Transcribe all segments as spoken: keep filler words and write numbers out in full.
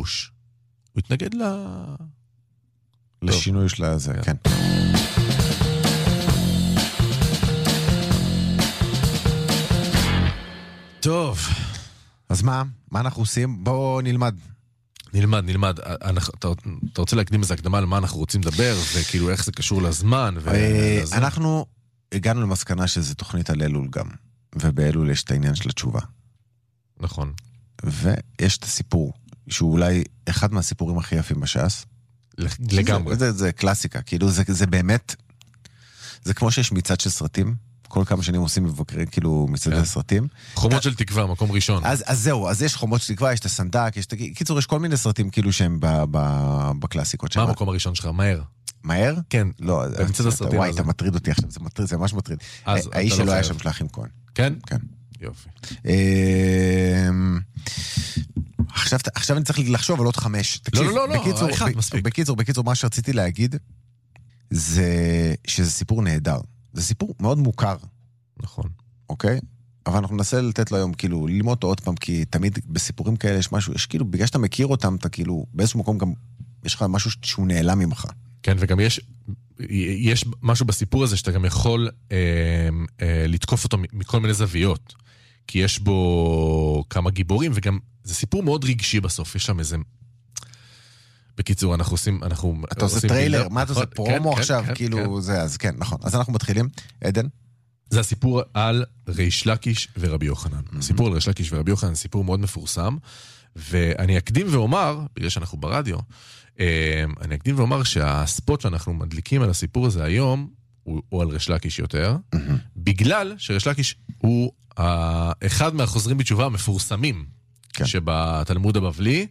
לכיבוש. הוא התנגד ל... לשינוי של הזה, כן. טוב. אז מה? מה אנחנו עושים? בואו נלמד. נלמד, נלמד. אתה רוצה להקדים איזה הקדמה על מה אנחנו רוצים לדבר, וכאילו איך זה קשור לזמן? אנחנו הגענו למסקנה שזה תוכנית על אלול גם, ובאלול יש את העניין של התשובה. נכון. ויש את הסיפור, שהוא אולי אחד מהסיפורים הכי יפים בש"ס. לגמרי. זה, זה, זה קלאסיקה, כאילו זה, זה באמת, זה כמו שיש מצעד של סרטים, כל כמה שנים עושים מבקרים, כאילו מצעד של סרטים. חומות של תקווה, מקום ראשון. אז, אז זהו, אז יש חומות של תקווה, יש את הסנדק, יש את... קיצור, יש כל מיני סרטים כאילו שהם ב, ב, בקלאסיקות. מה המקום הראשון שלך? מהר. מהר? כן. לא, במצעד הסרטים. וואי, אתה מטריד אותי עכשיו, זה מטריד, זה ממש מטריד. האיש שלא היה שם של האחים כהן. כן? כן. יופי. עכשיו, עכשיו אני צריך לחשוב על עוד חמש. לא, לא, לא, בקיצור, אחד, מספיק. בקיצור, בקיצור, מה שרציתי להגיד, זה שזה סיפור נהדר. זה סיפור מאוד מוכר. נכון. אוקיי? אבל אנחנו ננסה לתת לו היום, כאילו, ללמוד אותו עוד פעם, כי תמיד בסיפורים כאלה יש משהו, יש כאילו, בגלל שאתה מכיר אותם, אתה כאילו, באיזשהו מקום גם, יש לך משהו שהוא נעלם ממך. כן, וגם יש, יש משהו בסיפור הזה שאתה גם יכול אה, אה, לתקוף אותו מכל מיני זוויות. כי יש בו כמה גיבורים, וגם זה סיפור מאוד רגשי בסוף, יש שם איזה... בקיצור, אנחנו עושים... אנחנו אתה עושה טריילר, מה אתה עושה פרומו עכשיו, כאילו זה, אז כן, נכון. אז אנחנו מתחילים, עדן. זה הסיפור על ריש לקיש ורבי יוחנן. הסיפור על ריש לקיש ורבי יוחנן, סיפור מאוד מפורסם, ואני אקדים ואומר, בגלל שאנחנו ברדיו, אני אקדים ואומר שהספוט שאנחנו מדליקים על הסיפור הזה היום, הוא על ריש לקיש יותר, בגלל שריש לקיש הוא אחד מהחוזרים בתשובה המפורסמים שבתלמוד הבבלי.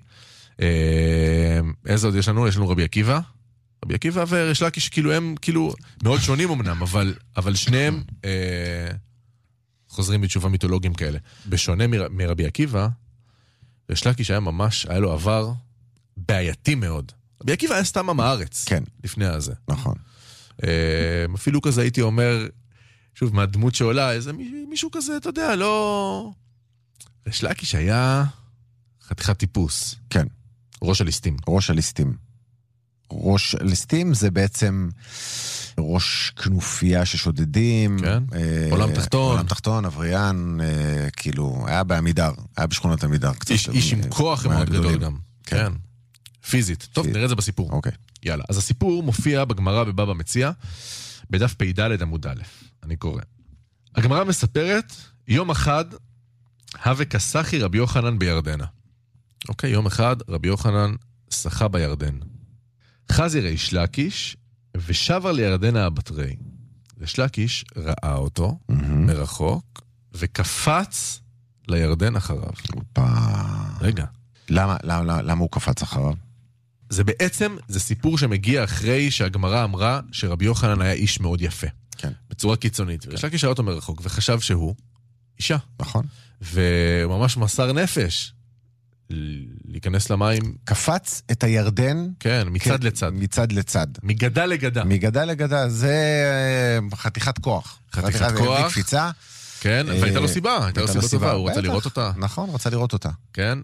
איזה עוד יש לנו? יש לנו רבי עקיבא. רבי עקיבא וריש לקיש, כאילו הם כאילו מאוד שונים אמנם, אבל, אבל שניהם אה, חוזרים בתשובה מיתולוגיים כאלה. בשונה מר, מרבי עקיבא, ריש לקיש היה ממש, היה לו עבר בעייתי מאוד. רבי עקיבא היה סתם עם הארץ. כן. לפני הזה. נכון. אה, אפילו כזה הייתי אומר, שוב, מהדמות שעולה, איזה מישהו כזה, אתה יודע, לא... ריש לקיש היה חתיכת טיפוס. כן. ראש הליסטים. ראש הליסטים. ראש הליסטים זה בעצם ראש כנופיה ששודדים. כן. אה, עולם תחתון. עולם תחתון, אבריאן, אה, כאילו, היה בעמידר, היה בשכונות עמידר. איש, איש עם כוח מאוד גדול גם. כן. כן. פיזית. טוב, פיזית. נראה את זה בסיפור. אוקיי. יאללה. אז הסיפור מופיע בגמרא בבבא מציעא, בדף פ"ד עמוד א'. אני קורא. הגמרא מספרת, יום אחד, הווה כסחי רבי יוחנן בירדנה. אוקיי, יום אחד רבי יוחנן שחה בירדן. חזי ריש לקיש ושבר לירדנה הבטרי. ריש לקיש ראה אותו mm-hmm. מרחוק וקפץ לירדן אחריו. אופה. רגע. למה, למה, למה הוא קפץ אחריו? זה בעצם, זה סיפור שמגיע אחרי שהגמרא אמרה שרבי יוחנן היה איש מאוד יפה. כן. בצורה קיצונית. וריש לקיש ראה אותו מרחוק וחשב שהוא אישה. נכון. וממש מסר נפש. להיכנס למים. קפץ את הירדן. כן, מצד כן, לצד. מצד לצד. מגדה לגדה. מגדה לגדה, זה חתיכת כוח. חתיכת, חתיכת כוח. קפיצה. כן, אה, והייתה לו סיבה, הייתה לו סיבה טובה, הוא רצה לראות אותה. נכון, רצה לראות אותה. כן,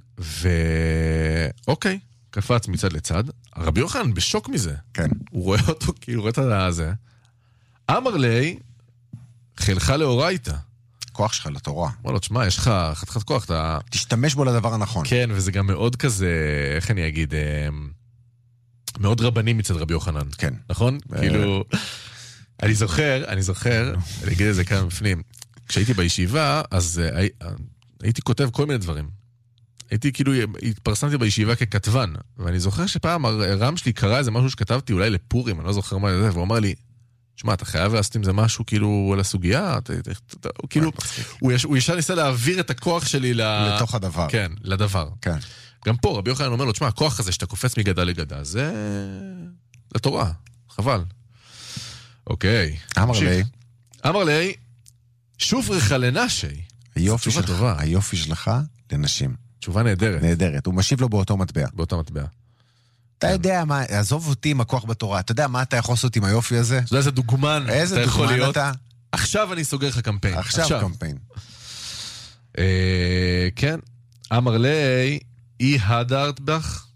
ואוקיי, קפץ מצד לצד. רבי יוחנן בשוק מזה. כן. הוא רואה אותו, כי הוא רואה את הזה. אמר לי, חילך לאורייתא. כוח שלך לתורה. אמר לו, תשמע, יש לך חתיכת כוח, אתה... תשתמש בו לדבר הנכון. כן, וזה גם מאוד כזה, איך אני אגיד, מאוד רבני מצד רבי יוחנן. כן. נכון? כאילו, אני זוכר, אני זוכר, אני אגיד את זה כאן בפנים, כשהייתי בישיבה, אז הייתי כותב כל מיני דברים. הייתי כאילו, התפרסמתי בישיבה ככתבן, ואני זוכר שפעם הרם שלי קרא איזה משהו שכתבתי אולי לפורים, אני לא זוכר מה זה, והוא אמר לי, שמע, אתה חייב לעשות עם זה משהו כאילו על הסוגיה, כאילו, הוא ישר ניסה להעביר את הכוח שלי לתוך הדבר. כן, לדבר. כן. גם פה רבי יוחנן אומר לו, תשמע, הכוח הזה שאתה קופץ מגדה לגדה, זה לתורה, חבל. אוקיי. אמר לי. אמר לי, שוב רכה לנשי. היופי שלך, היופי שלך לנשים. תשובה נהדרת. נהדרת, הוא משיב לו באותו מטבע. באותו מטבע. אתה יודע מה, עזוב אותי עם הכוח בתורה, אתה יודע מה אתה יכול לעשות עם היופי הזה? אתה יודע איזה דוגמן איזה דוגמן אתה? עכשיו אני סוגר לך קמפיין. עכשיו קמפיין. כן, אמר לי, אי הדרת בך,